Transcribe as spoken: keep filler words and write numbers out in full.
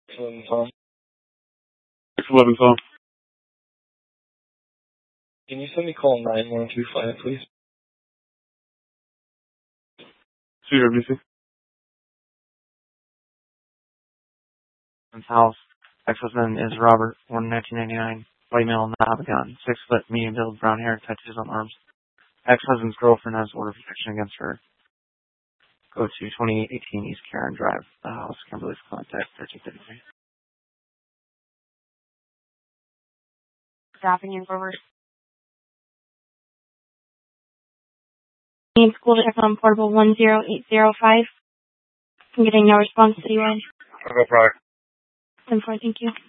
eleven Tom. six eleven Tom. Can you send me call nine one two five, please? C W C. House. Ex-husband is Robert, born nineteen ninety-nine. White male, not have a gun. Six foot, medium build, brown hair, tattoos on arms. Ex-husband's girlfriend has order of protection against her. Go to twenty-eight eighteen East Karen Drive, the house, Kimberly's contact, thirteen thirty-three. Stopping in forward. Name school to F M portable one zero eight zero five. I'm getting no response to you. I'll go product. ten four, thank you.